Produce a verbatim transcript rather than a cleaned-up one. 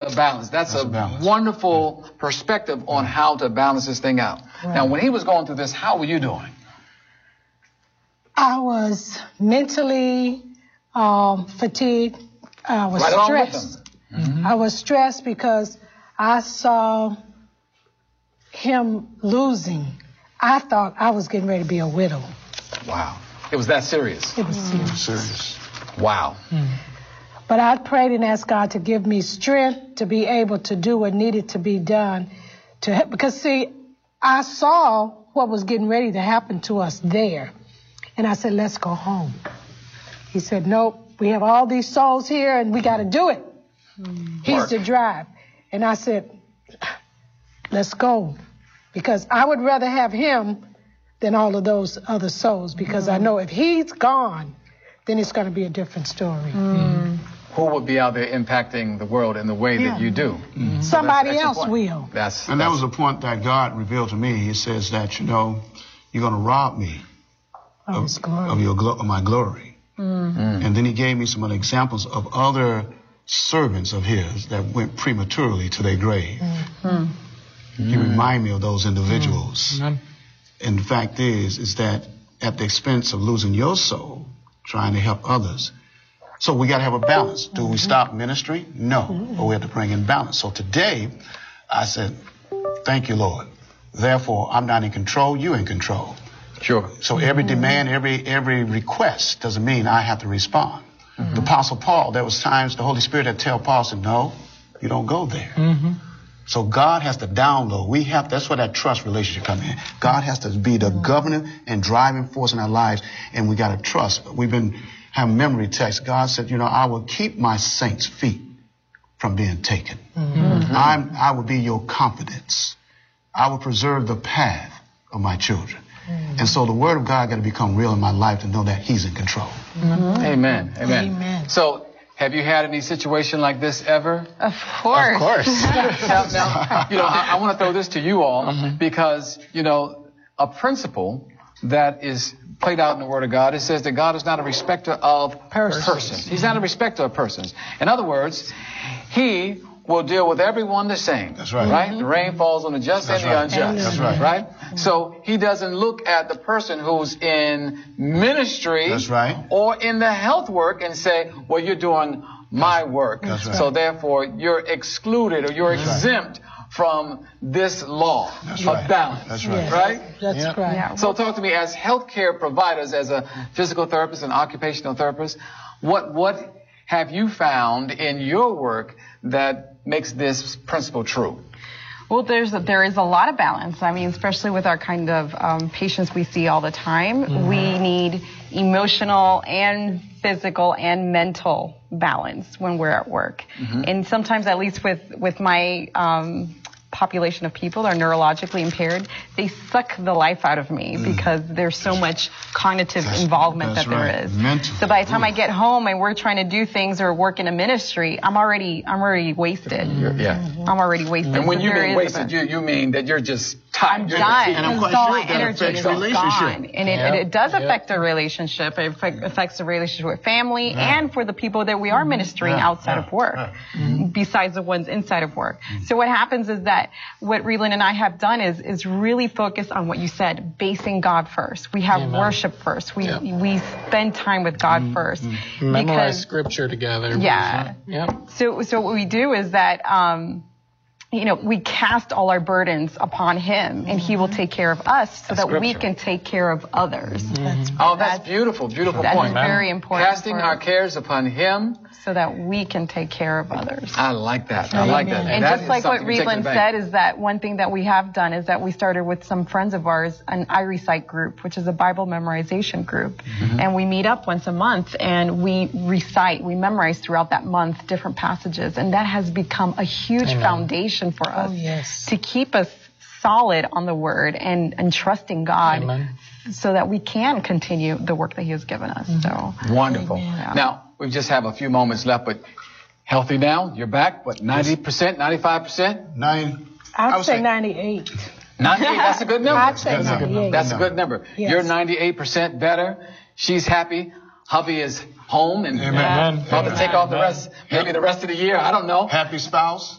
a balance. That's, That's a, a balance. wonderful yeah. perspective on yeah. how to balance this thing out. Right. Now, when he was going through this, how were you doing? I was mentally um, fatigued. I was right stressed. Mm-hmm. I was stressed because I saw him losing. I thought I was getting ready to be a widow. Wow. It was that serious? It was serious. It was serious. Wow. Mm. But I prayed and asked God to give me strength to be able to do what needed to be done. To Because, see, I saw what was getting ready to happen to us there. And I said, let's go home. He said, nope, we have all these souls here and we got to do it. Mm. He's the drive. And I said, let's go. Because I would rather have him than all of those other souls. Because mm. I know if he's gone, then it's going to be a different story. Mm. Who would be out there impacting the world in the way yeah. that you do? Mm-hmm. Somebody else will. That's, and that's, that was a point that God revealed to me. He says that, you know, you're going to rob me of, of, of, your, of my glory. Mm. Mm. And then he gave me some other examples of other servants of his that went prematurely to their grave. Mm. He mm. reminded me of those individuals. Mm. And the fact is, is that at the expense of losing your soul, trying to help others. So we got to have a balance. Do we stop ministry? No. But we have to bring in balance. So today, I said, thank you, Lord. Therefore, I'm not in control. You're in control. Sure. So every demand, every every request doesn't mean I have to respond. Mm-hmm. The Apostle Paul, there was times the Holy Spirit had tell Paul, said, no, you don't go there. Mm-hmm. So God has to download. We have, that's where that trust relationship comes in. God has to be the governing and driving force in our lives, and we got to trust. We've been having memory text. God said, you know, I will keep my saints' feet from being taken. Mm-hmm. I'm, I will be your confidence. I will preserve the path of my children. Mm-hmm. And so the word of God got to become real in my life to know that he's in control. Mm-hmm. Amen. Amen. Amen. So, have you had any situation like this ever? Of course. Of course. now, now, you know, I, I want to throw this to you all mm-hmm. because, you know, a principle that is played out in the Word of God, it says that God is not a respecter of persons. persons. He's not a respecter of persons. In other words, he will deal with everyone the same. That's right. Right? The rain falls on the just That's and the right. unjust. That's right. Right? So he doesn't look at the person who's in ministry That's right. or in the health work and say, well, you're doing my work. That's right. So therefore you're excluded or you're That's exempt right. from this law That's of right. balance. That's right. Yes. Right? That's yep. right. Yeah. So talk to me as healthcare providers, as a physical therapist and occupational therapist, what what have you found in your work that makes this principle true? Well, there's there is a lot of balance. I mean, especially with our kind of um, patients we see all the time, mm-hmm. we need emotional and physical and mental balance when we're at work. Mm-hmm. And sometimes, at least with with my um, population of people that are neurologically impaired, they suck the life out of me mm. because there's so much cognitive that's, involvement that's that right. there is. Mental. So by the time Ooh. I get home and we're trying to do things or work in a ministry, I'm already I'm already wasted. You're, yeah. I'm already wasted. And when so you mean wasted, a, you you mean that you're just tired. I'm you're done. And I'm quite all sure my that energy affects is relationship. gone. And it, yeah. it, it does yeah. affect the relationship. It affect, affects the relationship with family yeah. and for the people that we are ministering yeah. outside yeah. of work, yeah. mm-hmm. besides the ones inside of work. Mm-hmm. So what happens is that what Reland and I have done is is really focus on what you said, basing God first. We have Amen. worship first. We Yep. we spend time with God mm-hmm. first. Memorize because, scripture together. Yeah. Yep. So so what we do is that um, you know, we cast all our burdens upon him, and he will take care of us so That's that scripture. we can take care of others. That's, Oh, that's beautiful, beautiful That point. is very important. Casting for our us cares upon him. so that we can take care of others. I like that. I like that. And that just like what something you take to Reland the said bank. is that one thing that we have done is that we started with some friends of ours, an I Recite group, which is a Bible memorization group. Mm-hmm. And we meet up once a month and we recite, we memorize throughout that month different passages. And that has become a huge Amen. foundation for us Oh, yes. to keep us solid on the word and, and trusting God. Amen. So that we can continue the work that he has given us. Mm-hmm. So wonderful. Yeah. Now, we just have a few moments left, but healthy now, you're back, what, ninety percent, ninety-five percent? Nine. I'd I would say say- ninety-eight. ninety-eight, that's a good number. I'd say That's a good ninety-eight. number. That's a good number. Yes. You're ninety-eight percent better. She's happy. Hubby is home and Amen. about to take off the rest, maybe the rest of the year. I don't know. Happy spouse.